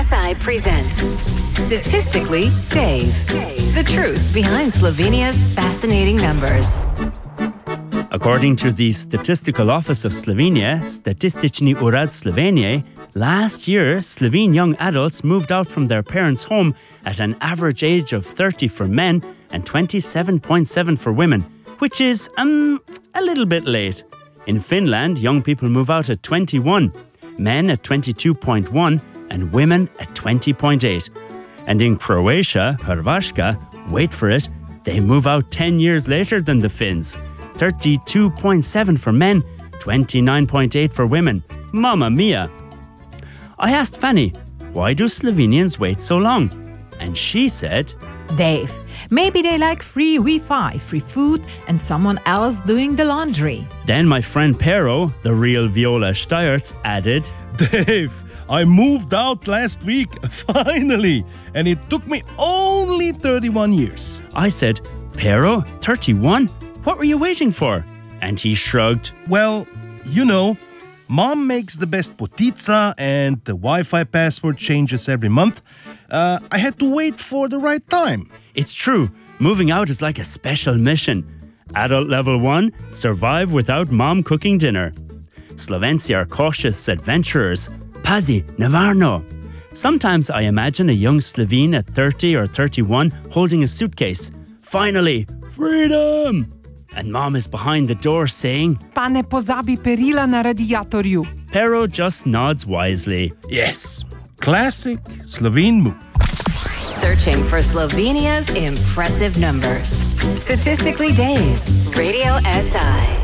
SI presents Statistically Dave. The truth behind Slovenia's fascinating numbers. According to the Statistical Office of Slovenia, Statistični urad Slovenije, last year Slovene young adults moved out from their parents' home at an average age of 30 for men and 27.7 for women, which is a little bit late. In Finland, young people move out at 21, men at 22.1 and women at 20.8. And in Croatia, Hrvatska, wait for it, they move out 10 years later than the Finns. 32.7 for men, 29.8 for women. Mamma mia! I asked Fanny, why do Slovenians wait so long? And she said, Dave, maybe they like free Wi-Fi, free food, and someone else doing the laundry. Then my friend Pero, the real Viola Steierts, added, Dave, I moved out last week, finally, and it took me only 31 years. I said, Pero, 31? What were you waiting for? And he shrugged. Well, you know, Mom makes the best potica and the Wi-Fi password changes every month. I had to wait for the right time. It's true. Moving out is like a special mission. Adult level 1, survive without mom cooking dinner. Slovenci are cautious adventurers. Pazi, nevarno. Sometimes I imagine a young Slovene at 30 or 31 holding a suitcase. Finally, freedom! And mom is behind the door saying, Pa ne pozabi perila na radiatorju. Pero just nods wisely. Yes, classic Slovene move. Searching for Slovenia's impressive numbers. Statistically Dave, Radio SI.